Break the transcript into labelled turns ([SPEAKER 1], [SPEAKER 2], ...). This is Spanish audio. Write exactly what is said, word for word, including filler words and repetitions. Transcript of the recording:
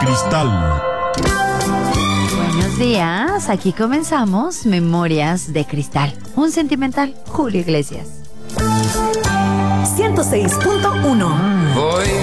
[SPEAKER 1] cristal.
[SPEAKER 2] Buenos días, aquí comenzamos Memorias de Cristal. Un sentimental, Julio Iglesias.
[SPEAKER 3] ciento seis punto uno.
[SPEAKER 4] Voy